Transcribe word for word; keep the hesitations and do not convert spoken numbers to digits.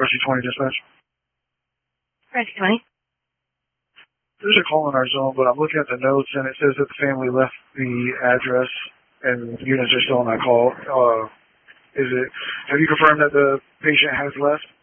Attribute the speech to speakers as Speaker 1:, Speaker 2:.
Speaker 1: Rescue twenty dispatch.
Speaker 2: Rescue twenty.
Speaker 1: There's a call in our zone, but I'm looking at the notes, and it says that the family left the address, and units are still on that call. Uh, is it? Have you confirmed that the patient has left?